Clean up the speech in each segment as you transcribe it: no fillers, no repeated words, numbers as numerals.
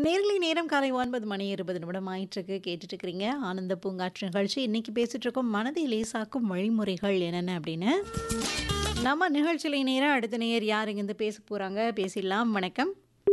நேரலை நேரம் காலை 9 மணி 20 நிமிடம் ஆயிட்டிருக்கு. கேட்டுட்டு இருக்கிறீங்க ஆனந்த பூங்காற்று நிகழ்ச்சி. இன்னைக்கு பேசிட்டு இருக்கோம் மனதை லேசாக்கும் வழிமுறைகள் என்னென்ன அப்படின்னு. நம்ம நிகழ்ச்சியில நேரம் அடுத்த நேயர் யார் இங்கிருந்து பேச போறாங்க பேசிடலாம். வணக்கம்.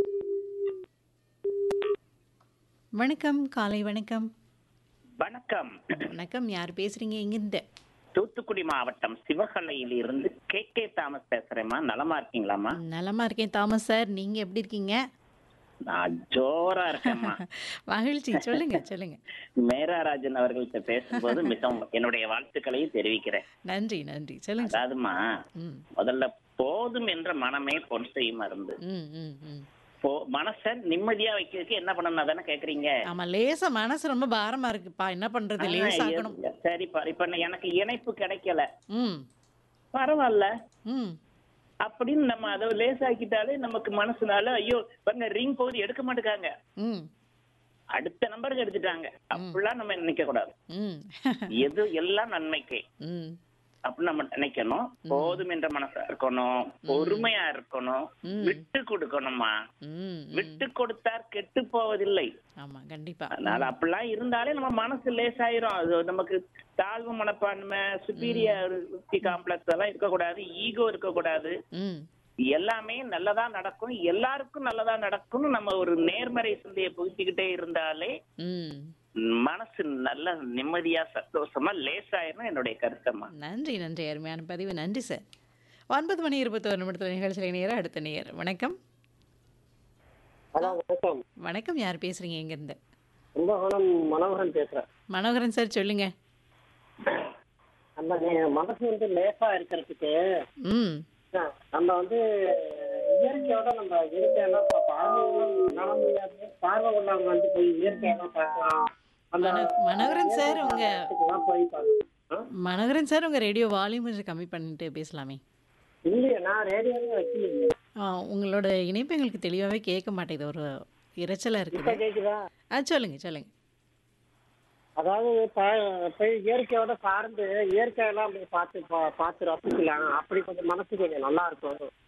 வணக்கம். காலை வணக்கம். வணக்கம். வணக்கம். யார் பேசுறீங்க இங்கிருந்து? தூத்துக்குடி மாவட்டம் சிவகலையில இருந்து கே தாமஸ் பேசுறேம்மா. நலமா இருக்கீங்களாம்மா? நலமா இருக்கேன் தாமஸ் சார். நீங்க எப்படி இருக்கீங்க? நான் ஜோரா இருக்கேம்மா. மகிழ்ச்சி. சொல்லுங்க சொல்லுங்க. மேராராஜன் அவர்கள்ட்ட பேசும்போது மிகவும் என்னுடைய வாழ்த்துக்களையும் தெரிவிக்கிறேன். நன்றி நன்றி. சொல்லுங்க சார். அதாவதுமா, ம் முதல்ல போதும் என்ற மனமே பொன் செய்யும் மருந்து. ம் ம் ம் மனச நிம்மதியா வைக்கிறதுக்கு என்ன பண்ணணும் தானே கேக்குறீங்க? ஆமா, லேசா மனசு ரொம்ப பாரமா இருக்குப்பா. என்ன பண்றது? லேசாக்கணும். சரிப்பா. இப்ப எனக்கு இணைப்பு கிடைக்கல, ம் பரவாயில்ல ம் அப்படின்னு நம்ம அதை லேசாக்கிட்டாலே நமக்கு மனசுனால ஐயோ பாருங்க ரிங் போகுது எடுக்க மாட்டேங்காங்க, ம் அடுத்த நம்பருக்கு எடுத்துட்டாங்க அப்படிலாம் நம்ம நினைக்க கூடாது. ம் எது எல்லாம் நன்மைக்கே ம் அப்படின்னு நம்ம நினைக்கணும். போதும் என்ற மனசா இருக்கணும், பொறுமையா இருக்கணும், ம். விட்டு கொடுக்கணுமா. ம் விட்டு கொடுத்தார் கெட்டு போவதில்லை. ஆமா, கண்டிப்பா. அதனால அப்படிலாம் இருந்தாலே நம்ம மனசு லேசாயிரும். அது நமக்கு தாழ்வு மனப்பான்மை, சுப்பீரியாரிட்டி காம்ப்ளெக்ஸ் எல்லாம் இருக்கக்கூடாது, ஈகோ இருக்கக்கூடாது. ம் எல்லாமே நல்லதா நடக்கும், எல்லாருக்கும் நல்லதா நடக்கும்னு நம்ம ஒரு நேர்மறை சிந்தையை புகுத்திக்கிட்டே இருந்தாலே ம் மனசு நல்ல நிம்மதியா சந்தோஷமா லேசாயிரும் என்னுடைய கருத்தம்மா. நன்றி நன்றி. அருமையான பதிவு. நன்றி சார். 9 மணி 21 நிமிடத்தில் நிகழ்ச்சியில் நேரம் அடுத்த நேயர். வணக்கம். ஹலோ, வணக்கம். வணக்கம். யார் பேசுறீங்க இங்கிருந்து? கும்பகோணம் மனோகரன் பேசுறேன். மனோகரன் சார் சொல்லுங்க. நம்ம மனசு லேசா இருக்கிறதுக்கு ம் நம்ம இயற்கையோட நம்ம இயற்கையெல்லாம் நட முடியாது. பார்வை உள்ளவங்க போய் இயற்கையெல்லாம் பார்க்கலாம். மனோகரன் சார் உங்க போய் பார்க்கலாம். மனோகரன் சார் உங்க ரேடியோ வால்யூம் கொஞ்சம் கம்மி பண்ணிட்டு பேசலாமே. இல்லையே, நான் ரேடியோவே வைக்கலையே. உங்களோட இணைப்பு எங்களுக்கு தெளிவாகவே கேட்க மாட்டேங்குது. ஒரு இரைச்சலாக இப்ப இருக்குது. கேக்குதா? சொல்லுங்க சொல்லுங்க. அதாவது போய் இயற்கையோட சார்ந்து இயற்கையெல்லாம் அப்படியே பார்த்து ரசிக்கலாம். அப்படி கொஞ்சம் மனசு கொஞ்சம் நல்லா இருக்கும்.